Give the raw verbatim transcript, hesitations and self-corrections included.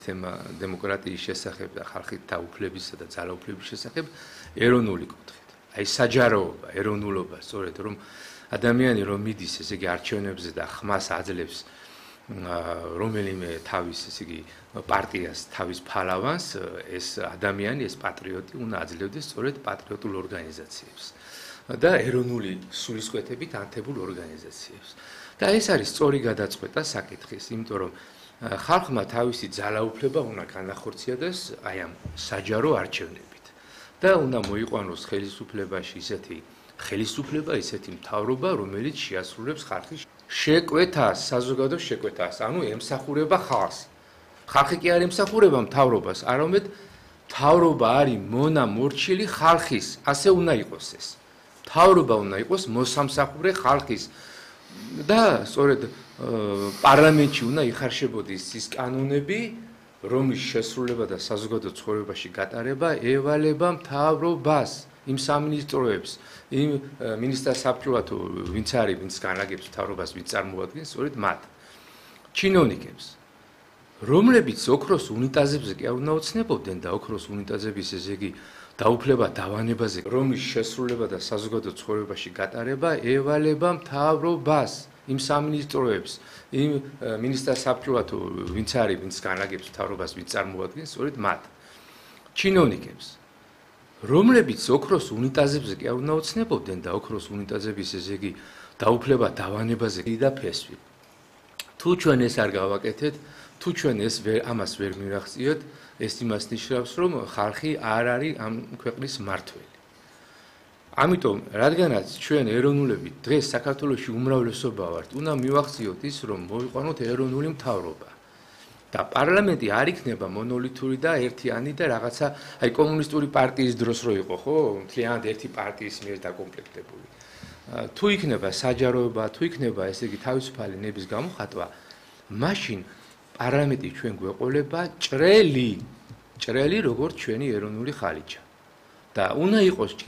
თემა დემოკრატიის შესახებ და ხალხით დაუფლებისა და ძალაუფლების შესახებ ეროვნული კუთხით. აი საჯაროობა, ეროვნულობა, სწორედ რომ ადამიანი რომ მიდის, ესე იგი არჩევნებზე და ხმას აძლევს რომელიმე თავის, ესე იგი პარტიას, თავის ფალავანს, ეს ადამიანი, ეს პატრიოტი უნდა აძლევდეს სწორედ პატრიოტულ ორგანიზაციებს და ეროვნული სულისკვეთებით ანთებულ ორგანიზაციებს. და ეს არის სწორი გადაწყვეტა საკითხის, იმიტომ რომ ხალხმა თავისი ძალაუფლება უნდა განახორციელოს აი ამ საჯარო არჩევნებით და უნდა მოიყვანოს ხელისუფლებაში ისეთი ხელისუფლება, ისეთი მთავრობა, რომელიც შეასრულებს ხალხის შეკვეთას, საზოგადო შეკვეთას, ანუ ემსახურება ხალხს. ხალხი კი არ ემსახურება მთავრობას, არამედ მთავრობა არის მონამორჩილი ხალხის, ასე უნდა იყოს ეს. მთავრობა უნდა იყოს მოსამსახურე ხალხის და სწორედ პარლამენტში უნდა იხარშებოდეს ის კანონები, რომლის შესრულება და საზოგადო ცხოვრებაში გატარება ევალება მთავრობას, იმ სამინისტროებს, იმ მინისტრთა საბჭოა თუ ვინც არის, ვინც განაგებს მთავრობას, ვინც წარმოადგენს სწორედ მათ. ჩინოვნიკებს, რომლებიც ოქროს უნიტაზებზე კი არ უნდა ოცნებობდნენ და ოქროს უნიტაზების ესე იგი დაუფლება დავანებაზე, რომლის შესრულება და საზოგადო ცხოვრებაში გატარება ევალება მთავრობას, იმ სამინისტროებს, იმ მინისტრთა საბჭოა თუ ვინც არის, ვინც განაგებს მთავრობას, ვინც წარმოადგენს სწორედ მათ. ჩინოვნიკებს, რომლებიც ოქროს უნიტაზებზე კი არ უნდა ოცნებობდნენ და ოქროს უნიტაზების ესე იგი დაუფლება დავანებაზე და ფესვი. თუ ჩვენ ეს არ გავაკეთეთ, თუ ჩვენ ეს ამას ვერ მივახციოთ, ეს იმას ნიშნავს, რომ ხალხი არ არის ამ ქვეყნის მმართველი. ამიტომ, რადგანაც ჩვენ ეროვნულები დღეს საქართველოში უმრავლესობა ვართ, უნდა მივახციოთ ის, რომ მოიყვანოთ ეროვნული მთავრობა. და პარლამენტი არ იქნება მონოლითური და ერთიანი და რაღაცა აი კომუნისტური პარტიის დროს რო იყო, ხო, მთლიანად ერთი პარტიის მიერ დაკომპლექტებული. თუ იქნება საჯაროება, თუ იქნება ესე იგი თავისუფალი ნების გამოხატვა, მაშინ პარლამენტი ჩვენ გვეყოლება ჭრელი, ჭრელი როგორც ჩვენი ეროვნული ხალიჩა. და უნდა იყოს